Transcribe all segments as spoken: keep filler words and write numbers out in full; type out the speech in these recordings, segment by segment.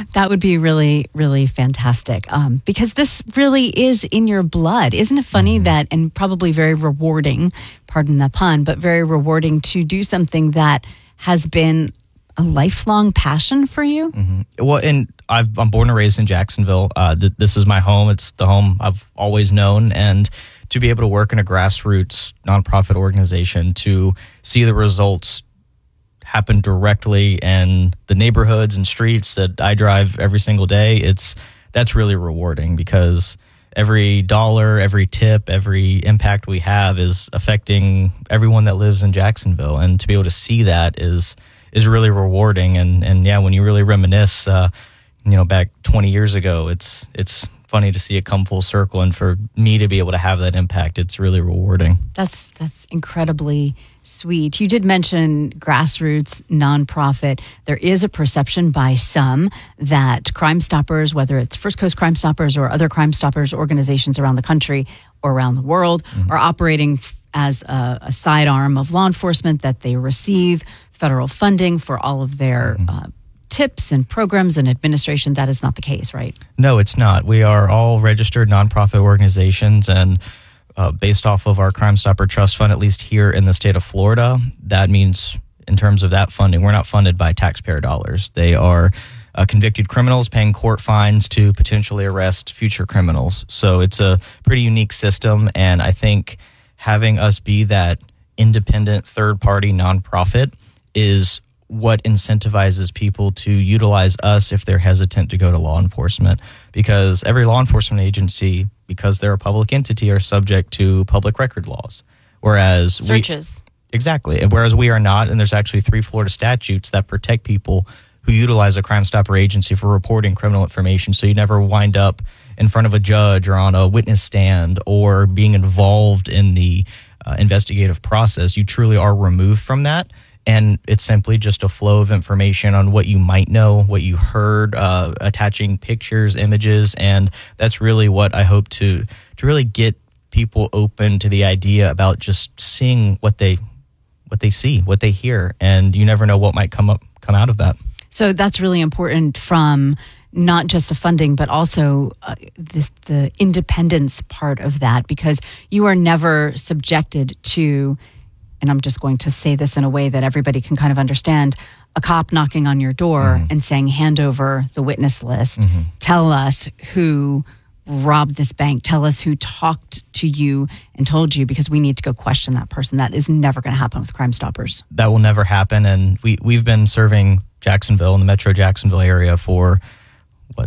That would be really, really fantastic um, because this really is in your blood. Isn't it funny mm-hmm. that, and probably very rewarding, pardon the pun, but very rewarding to do something that has been a lifelong passion for you? Mm-hmm. Well, and I've, I'm born and raised in Jacksonville. Uh, th- this is my home. It's the home I've always known. And to be able to work in a grassroots nonprofit organization, to see the results happen directly in the neighborhoods and streets that I drive every single day, it's that's really rewarding because every dollar, every tip, every impact we have is affecting everyone that lives in Jacksonville. And to be able to see that is is really rewarding. And, and yeah, when you really reminisce, uh, you know, back twenty years ago, it's it's funny to see it come full circle. And for me to be able to have that impact, it's really rewarding. That's that's incredibly sweet. You did mention grassroots nonprofit. There is a perception by some that Crime Stoppers, whether it's First Coast Crime Stoppers or other Crime Stoppers organizations around the country or around the world, mm-hmm. are operating as a, a sidearm of law enforcement, that they receive federal funding for all of their mm-hmm. uh, tips and programs and administration. That is not the case, right? No, it's not. We are all registered nonprofit organizations, and Uh, based off of our Crime Stopper Trust Fund, at least here in the state of Florida, that means in terms of that funding, we're not funded by taxpayer dollars. They are uh, convicted criminals paying court fines to potentially arrest future criminals. So it's a pretty unique system, and I think having us be that independent third-party nonprofit is what incentivizes people to utilize us if they're hesitant to go to law enforcement, because every law enforcement agency, because they're a public entity, are subject to public record laws. Whereas searches. We, exactly. And whereas we are not, and there's actually three Florida statutes that protect people who utilize a Crime Stopper agency for reporting criminal information. So you never wind up in front of a judge or on a witness stand or being involved in the uh, investigative process. You truly are removed from that. And it's simply just a flow of information on what you might know, what you heard, uh, attaching pictures, images, and that's really what I hope to to really get people open to the idea about just seeing what they what they see, what they hear, and you never know what might come up come out of that. So that's really important from not just the funding, but also uh, the, the independence part of that, because you are never subjected to, and I'm just going to say this in a way that everybody can kind of understand, a cop knocking on your door mm-hmm. and saying, hand over the witness list. Mm-hmm. Tell us who robbed this bank. Tell us who talked to you and told you, because we need to go question that person. That is never going to happen with Crime Stoppers. That will never happen. And we, we've been serving Jacksonville and the Metro Jacksonville area for, what,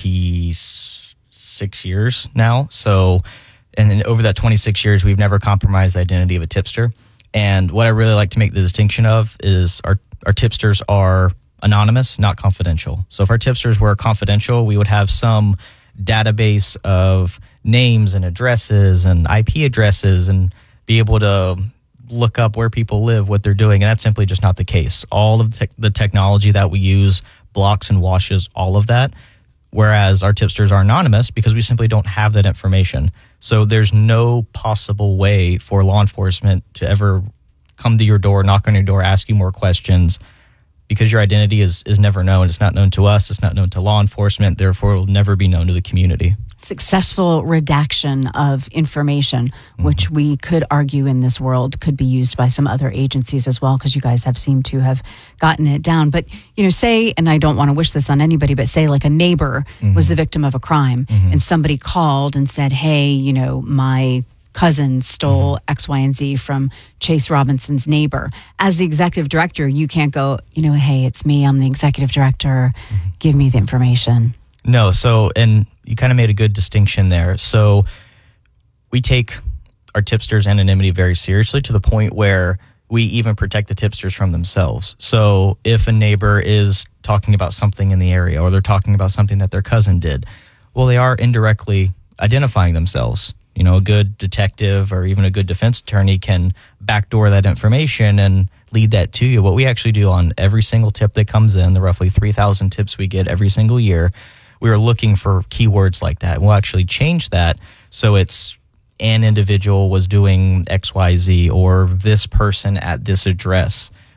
twenty-six years now. So, and then over that twenty-six years, we've never compromised the identity of a tipster. And what I really like to make the distinction of is our, our tipsters are anonymous, not confidential. So if our tipsters were confidential, we would have some database of names and addresses and I P addresses and be able to look up where people live, what they're doing. And that's simply just not the case. All of the, te- the technology that we use, blocks and washes, all of that. Whereas our tipsters are anonymous because we simply don't have that information. So there's no possible way for law enforcement to ever come to your door, knock on your door, ask you more questions, because your identity is, is never known. It's not known to us. It's not known to law enforcement. Therefore, it will never be known to the community. Successful redaction of information, mm-hmm. which we could argue in this world could be used by some other agencies as well, because you guys have seemed to have gotten it down. But, you know, say, and I don't want to wish this on anybody, but say like a neighbor mm-hmm. was the victim of a crime mm-hmm. and somebody called and said, hey, you know, my cousin stole mm-hmm. X, Y, and Z from Chase Robinson's neighbor. As the executive director, you can't go, you know, hey, it's me, I'm the executive director, mm-hmm. give me the information. No, so, and you kind of made a good distinction there. So we take our tipsters' anonymity very seriously, to the point where we even protect the tipsters from themselves. So if a neighbor is talking about something in the area, or they're talking about something that their cousin did, well, they are indirectly identifying themselves. You know, a good detective or even a good defense attorney can backdoor that information and lead that to you. What we actually do on every single tip that comes in, the roughly three thousand tips we get every single year, we are looking for keywords like that. We'll actually change that so it's an individual was doing X Y Z, or this person at this address.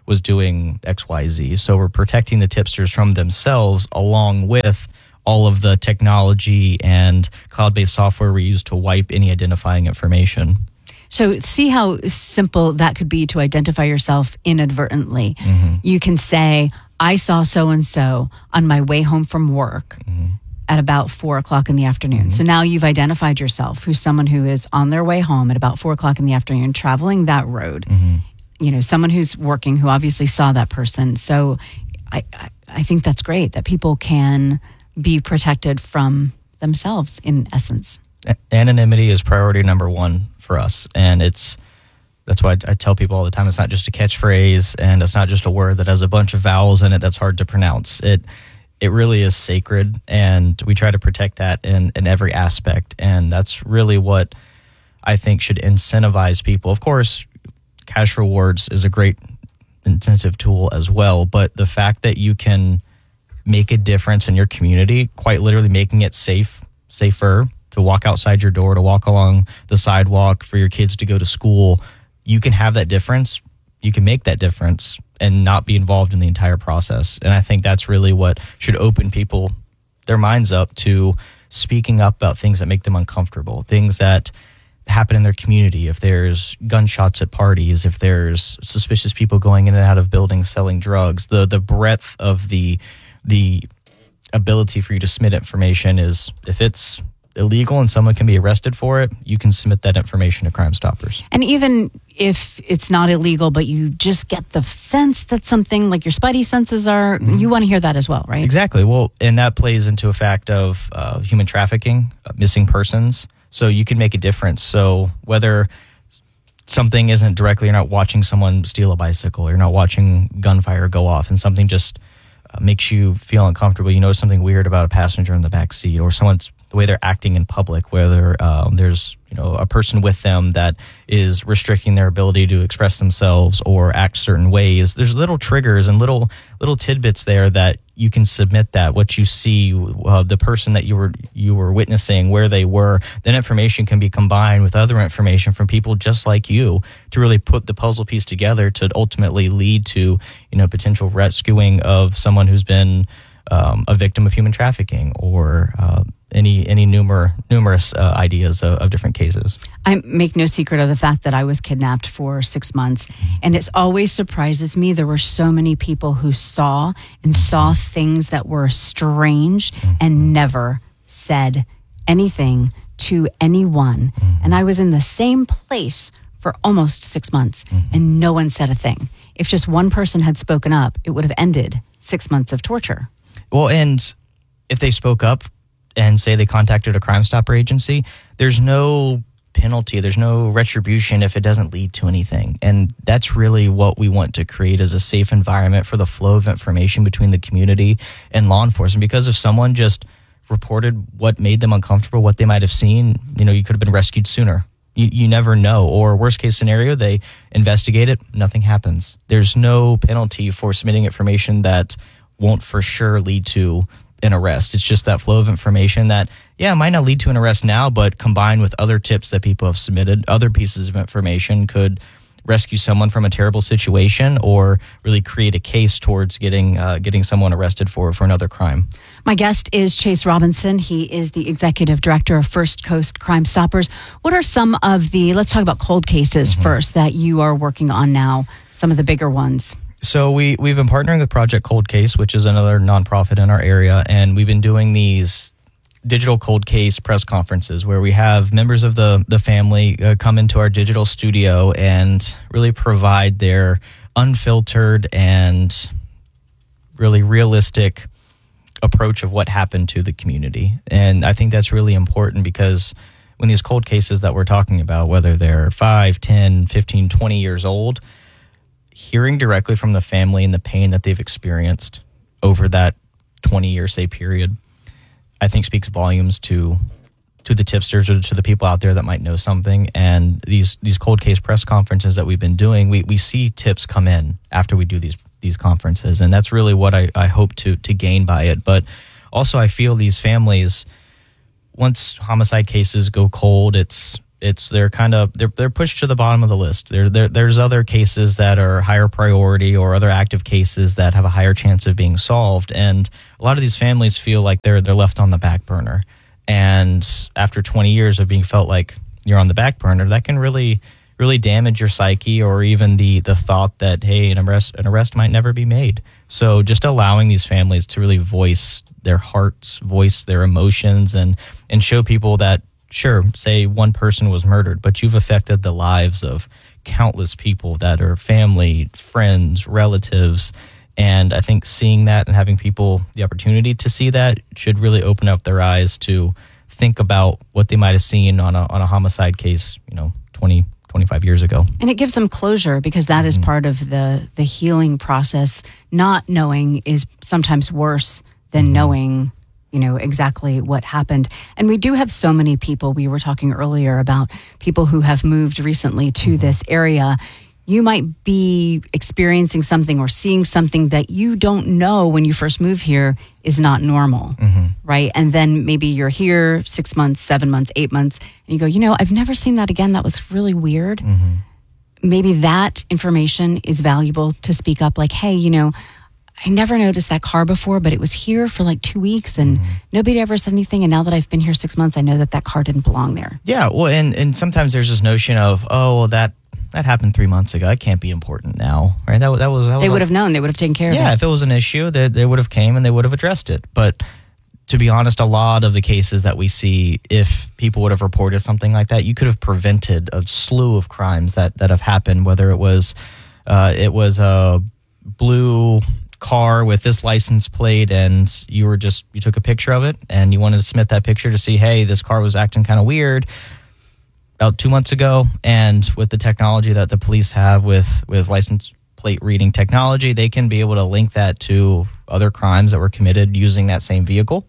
was doing X Y Z. So we're protecting the tipsters from themselves along with all of the technology and cloud-based software we use to wipe any identifying information. So see how simple that could be to identify yourself inadvertently. Mm-hmm. You can say, I saw so-and-so on my way home from work mm-hmm. at about four o'clock in the afternoon. Mm-hmm. So now you've identified yourself, who's someone who is on their way home at about four o'clock in the afternoon, traveling that road. Mm-hmm. You know, someone who's working who obviously saw that person. So I, I, I think that's great that people can be protected from themselves, in essence. Anonymity is priority number one for us. And it's that's why I, I tell people all the time, it's not just a catchphrase and it's not just a word that has a bunch of vowels in it that's hard to pronounce. It it really is sacred, and we try to protect that in, in every aspect. And that's really what I think should incentivize people. Of course, cash rewards is a great incentive tool as well, but the fact that you can make a difference in your community, quite literally making it safe, safer to walk outside your door, to walk along the sidewalk, for your kids to go to school, you can have that difference. You can make that difference and not be involved in the entire process. And I think that's really what should open people, their minds up to speaking up about things that make them uncomfortable, things that happen in their community. If there's gunshots at parties, if there's suspicious people going in and out of buildings selling drugs, the the breadth of the the ability for you to submit information is, if it's illegal and someone can be arrested for it, you can submit that information to Crime Stoppers. And even if it's not illegal, but you just get the sense that something, like your spidey senses are, mm-hmm. you want to hear that as well, right? Exactly. Well, and that plays into a fact of uh, human trafficking, uh, missing persons. So you can make a difference. So whether something isn't directly, you're not watching someone steal a bicycle, you're not watching gunfire go off, and something just uh, makes you feel uncomfortable. You notice something weird about a passenger in the back seat, or someone's the way they're acting in public, whether um, there's you know a person with them that is restricting their ability to express themselves or act certain ways. There's little triggers and little little tidbits there that you can submit that what you see, uh, the person that you were you were witnessing, where they were. Then information can be combined with other information from people just like you to really put the puzzle piece together to ultimately lead to you know potential rescuing of someone who's been um, a victim of human trafficking, or uh, any any numer, numerous uh, ideas of, of different cases. I make no secret of the fact that I was kidnapped for six months, and it always surprises me. There were so many people who saw and saw things that were strange mm-hmm. and never said anything to anyone. Mm-hmm. And I was in the same place for almost six months, mm-hmm. and no one said a thing. If just one person had spoken up, it would have ended six months of torture. Well, and if they spoke up and say they contacted a Crime Stopper agency, there's no penalty, there's no retribution if it doesn't lead to anything. And that's really what we want to create, as a safe environment for the flow of information between the community and law enforcement. Because if someone just reported what made them uncomfortable, what they might have seen, you know, you could have been rescued sooner. You, you never know. Or worst case scenario, they investigate it, nothing happens. There's no penalty for submitting information that won't for sure lead to an arrest. It's just that flow of information that, yeah, might not lead to an arrest now, but combined with other tips that people have submitted, other pieces of information could rescue someone from a terrible situation, or really create a case towards getting uh, getting someone arrested for for another crime. My guest is Chase Robinson. He is the executive director of First Coast Crime Stoppers. What are some of the, let's talk about cold cases mm-hmm. first, that you are working on now, some of the bigger ones? So we, we've been partnering with Project Cold Case, which is another nonprofit in our area, and we've been doing these digital cold case press conferences where we have members of the, the family uh, come into our digital studio and really provide their unfiltered and really realistic approach of what happened to the community. And I think that's really important, because when these cold cases that we're talking about, whether they're five, ten, fifteen, twenty years old, hearing directly from the family and the pain that they've experienced over that twenty-year, say, period, I think speaks volumes to to the tipsters or to the people out there that might know something. And these these cold case press conferences that we've been doing, we, we see tips come in after we do these these conferences. And that's really what I, I hope to to gain by it. But also I feel these families, once homicide cases go cold, it's It's they're kind of they're they're pushed to the bottom of the list. There there there's other cases that are higher priority or other active cases that have a higher chance of being solved, and a lot of these families feel like they're they're left on the back burner. And after twenty years of being felt like you're on the back burner, that can really really damage your psyche, or even the the thought that, hey, an arrest an arrest might never be made. So just allowing these families to really voice their hearts, voice their emotions, and and show people that, sure, say one person was murdered, but you've affected the lives of countless people that are family, friends, relatives. And I think seeing that and having people the opportunity to see that should really open up their eyes to think about what they might have seen on a on a homicide case, you know, twenty, twenty-five years ago. And it gives them closure, because that is mm-hmm. part of the the healing process. Not knowing is sometimes worse than mm-hmm. knowing, you know, exactly what happened. And we do have so many people. We were talking earlier about people who have moved recently to mm-hmm. this area. You might be experiencing something or seeing something that you don't know when you first move here is not normal, mm-hmm. right? And then maybe you're here six months, seven months, eight months, and you go, you know, I've never seen that again. That was really weird. Mm-hmm. Maybe that information is valuable to speak up, like, hey, you know, I never noticed that car before, but it was here for like two weeks and mm-hmm. nobody ever said anything. And now that I've been here six months, I know that that car didn't belong there. Yeah, well, and, and sometimes there's this notion of, oh, well, that That happened three months ago. That can't be important now, right? That, that was. That was they would like, have known. They would have taken care yeah, of it. Yeah, if it was an issue, they, they would have came and they would have addressed it. But to be honest, a lot of the cases that we see, if people would have reported something like that, you could have prevented a slew of crimes that, that have happened. Whether it was, uh, it was a blue car with this license plate, and you were just you took a picture of it, and you wanted to submit that picture to see, hey, this car was acting kind of weird about two months ago. And with the technology that the police have with, with license plate reading technology, they can be able to link that to other crimes that were committed using that same vehicle,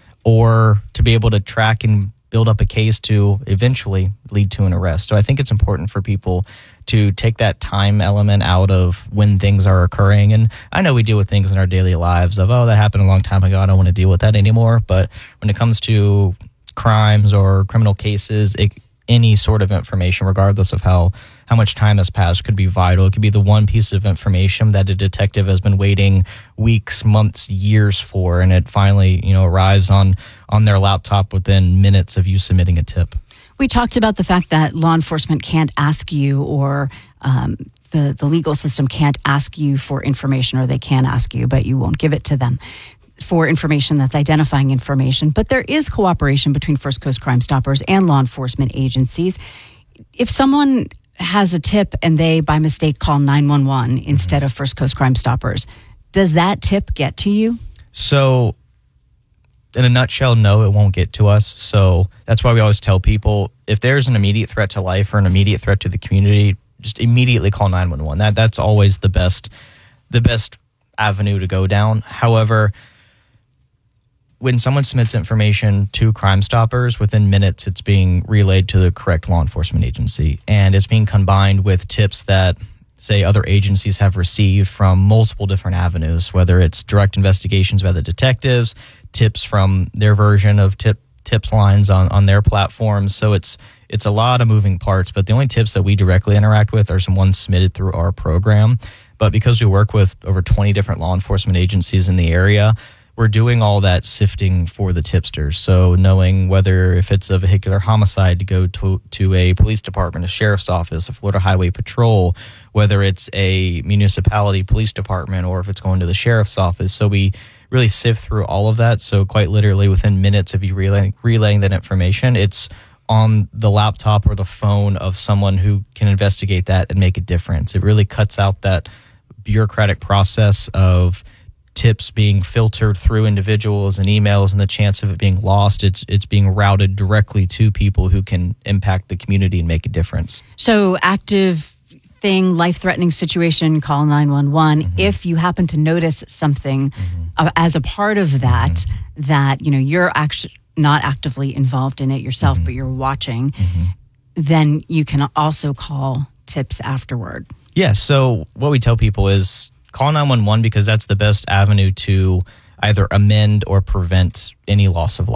or to be able to track and build up a case to eventually lead to an arrest. So I think it's important for people to take that time element out of when things are occurring. And I know we deal with things in our daily lives of, oh, that happened a long time ago, I don't want to deal with that anymore. But when it comes to crimes or criminal cases, it any sort of information, regardless of how, how much time has passed, could be vital. It could be the one piece of information that a detective has been waiting weeks, months, years for, and it finally, you know, arrives on, on their laptop within minutes of you submitting a tip. We talked about the fact that law enforcement can't ask you, or um, the, the legal system can't ask you for information, or they can ask you, but you won't give it to them, for information that's identifying information. But there is cooperation between First Coast Crime Stoppers and law enforcement agencies. If someone has a tip and they, by mistake, call nine one one mm-hmm. instead of First Coast Crime Stoppers, does that tip get to you? So, in a nutshell, no, it won't get to us. So that's why we always tell people, if there's an immediate threat to life or an immediate threat to the community, just immediately call nine one one. That that's always the best, the best avenue to go down. However, when someone submits information to Crime Stoppers, within minutes it's being relayed to the correct law enforcement agency, and it's being combined with tips that, say, other agencies have received from multiple different avenues, whether it's direct investigations by the detectives, tips from their version of tip tips lines on, on their platforms. So it's it's a lot of moving parts, but the only tips that we directly interact with are some ones submitted through our program. But because we work with over twenty different law enforcement agencies in the area, we're doing all that sifting for the tipsters. So knowing whether, if it's a vehicular homicide, to go to, to a police department, a sheriff's office, a Florida Highway Patrol, whether it's a municipality police department, or if it's going to the sheriff's office. So we really sift through all of that. So quite literally within minutes of you relaying, relaying that information, it's on the laptop or the phone of someone who can investigate that and make a difference. It really cuts out that bureaucratic process of tips being filtered through individuals and emails and the chance of it being lost. It's it's being routed directly to people who can impact the community and make a difference. So active thing, life-threatening situation, call nine one one. Mm-hmm. If you happen to notice something mm-hmm. uh, as a part of that, mm-hmm. that, you know, you're actually not actively involved in it yourself, mm-hmm. but you're watching, mm-hmm. then you can also call tips afterward. Yeah, so what we tell people is call nine one one, because that's the best avenue to either amend or prevent any loss of life.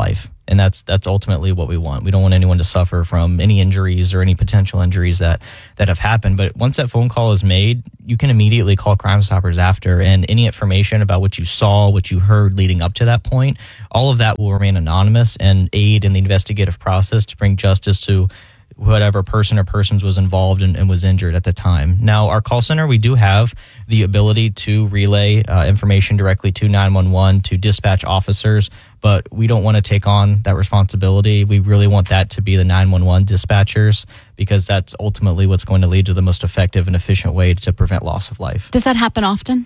And that's that's ultimately what we want. We don't want anyone to suffer from any injuries or any potential injuries that, that have happened. But once that phone call is made, you can immediately call Crime Stoppers after, and any information about what you saw, what you heard leading up to that point, all of that will remain anonymous and aid in the investigative process to bring justice to whatever person or persons was involved and, and was injured at the time. Now, our call center, we do have the ability to relay uh, information directly to nine one one, to dispatch officers, but we don't want to take on that responsibility. We really want that to be the nine one one dispatchers, because that's ultimately what's going to lead to the most effective and efficient way to prevent loss of life. Does that happen often?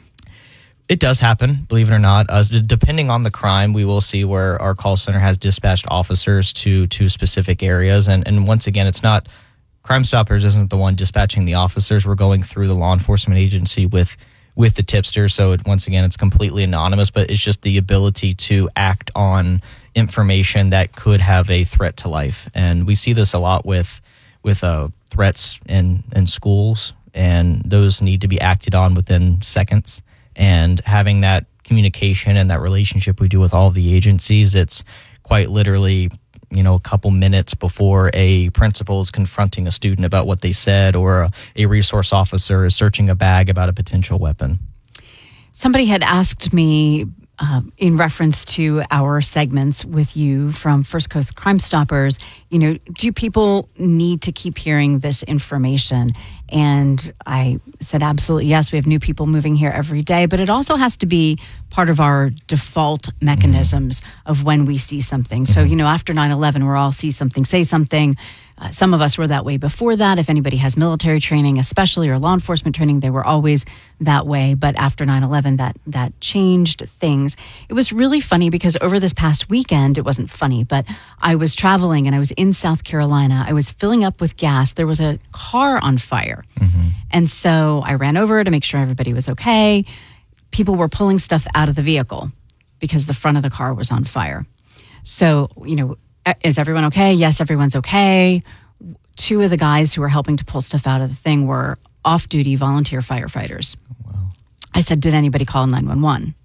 It does happen, believe it or not. Uh, depending on the crime, we will see where our call center has dispatched officers to to specific areas. And, and once again, it's not, Crime Stoppers isn't the one dispatching the officers. We're going through the law enforcement agency with with the tipster. So it, once again, it's completely anonymous, but it's just the ability to act on information that could have a threat to life. And we see this a lot with with uh, threats in, in schools, and those need to be acted on within seconds. And having that communication and that relationship we do with all of the agencies, it's quite literally, you know, a couple minutes before a principal is confronting a student about what they said, or a, a resource officer is searching a bag about a potential weapon. Somebody had asked me uh, in reference to our segments with you from First Coast Crime Stoppers, you know, do people need to keep hearing this information? And I said, absolutely, yes. We have new people moving here every day, but it also has to be part of our default mechanisms mm-hmm. of when we see something. Mm-hmm. So, you know, after nine eleven, we're all see something, say something. Uh, some of us were that way before that. If anybody has military training, especially, or law enforcement training, they were always that way. But after nine eleven, that that changed things. It was really funny because over this past weekend, it wasn't funny, but I was traveling and I was in South Carolina. I was filling up with gas. There was a car on fire. Mm-hmm. And so I ran over to make sure everybody was okay. People were pulling stuff out of the vehicle because the front of the car was on fire. So, you know, is everyone okay? Yes, everyone's okay. Two of the guys who were helping to pull stuff out of the thing were off-duty volunteer firefighters. Oh, wow. I said, did anybody call nine one one?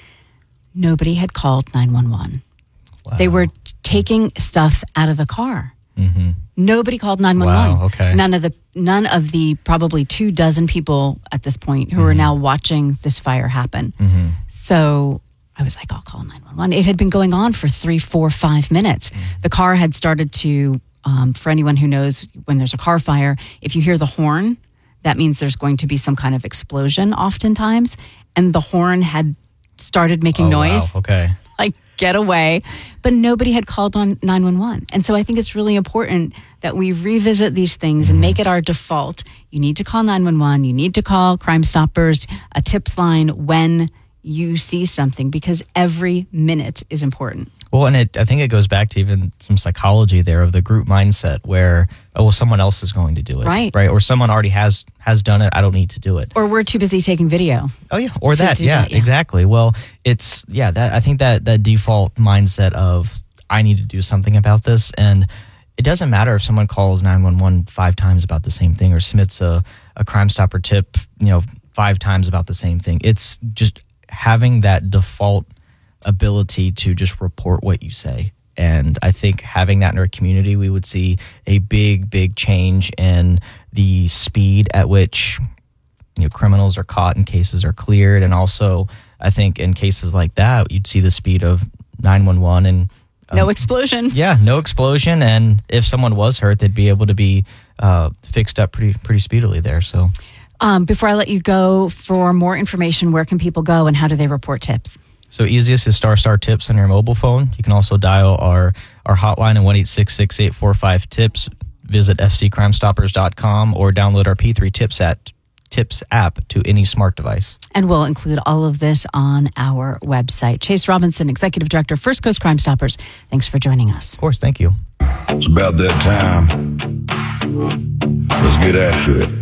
Nobody had called nine one one. Wow. They were taking stuff out of the car. Mm-hmm. Nobody called nine one one. Wow, okay. None of the none of the probably two dozen people at this point who mm-hmm. are now watching this fire happen. Mm-hmm. So I was like, I'll call nine one one. It had been going on for three, four, five minutes. Mm-hmm. The car had started to, um, for anyone who knows, when there's a car fire, if you hear the horn, that means there's going to be some kind of explosion oftentimes. And the horn had started making oh, noise. Wow. Okay. Like, get away. But nobody had called on nine one one. And so I think it's really important that we revisit these things and make it our default. You need to call nine one one. You need to call Crime Stoppers, a tips line when you see something, because every minute is important. Well, and it, I think it goes back to even some psychology there of the group mindset where, oh, well, someone else is going to do it. Right. Right. Or someone already has, has done it. I don't need to do it. Or we're too busy taking video. Oh, yeah. Or that. Yeah, that, yeah, exactly. Well, it's, yeah, that I think that, that default mindset of I need to do something about this. And it doesn't matter if someone calls nine one one five times about the same thing or submits a, a Crime Stopper tip, you know, five times about the same thing. It's just having that default ability to just report what you say. And I think having that in our community, we would see a big, big change in the speed at which, you know, criminals are caught and cases are cleared. And also, I think in cases like that, you'd see the speed of nine one one and um, no explosion. Yeah, no explosion. And if someone was hurt, they'd be able to be uh, fixed up pretty, pretty speedily there. So, um, before I let you go, for more information, where can people go and how do they report tips? So easiest is Star Star Tips on your mobile phone. You can also dial our, our hotline at one eight six six, eight four five, TIPS. Visit f c crime stoppers dot com or download our P three Tips at Tips app to any smart device. And we'll include all of this on our website. Chase Robinson, Executive Director, First Coast Crime Stoppers. Thanks for joining us. Of course, thank you. It's about that time. Let's get after it.